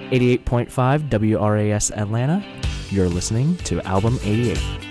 88.5 WRAS Atlanta. You're listening to Album 88.